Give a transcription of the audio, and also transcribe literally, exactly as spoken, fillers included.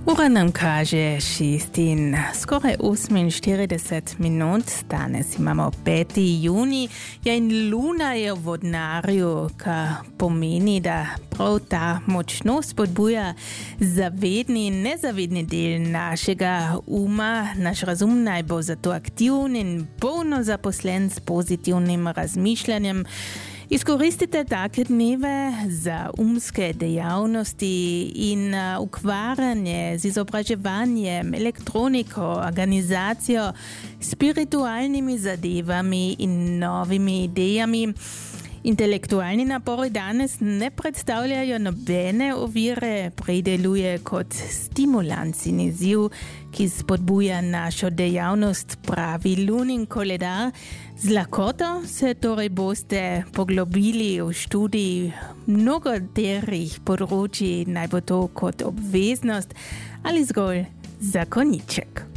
Ura nam kaže šestin, skoraj oseminštirideset minut, danes imamo peti juni, ja in luna je v vodnarju, kar pomeni, da prav ta močno spodbuja zavedni in nezavedni del našega uma. Naš razum naj bo zato aktivn in polno zaposlen s pozitivnim razmišljanjem. Izkoristite take dneve za umske dejavnosti in ukvarjanje z izobraževanjem, elektroniko, organizacijo, spiritualnimi zadevami in novimi idejami. Intelektualni napori danes ne predstavljajo nobene ovire, predeluje kot stimulans in izziv, ki spodbuja našo dejavnost, pravi lunin koledar. Z lakoto se torej boste poglobili v študij mnogoterih področji, naj bo to kot obveznost ali zgolj zakoniček.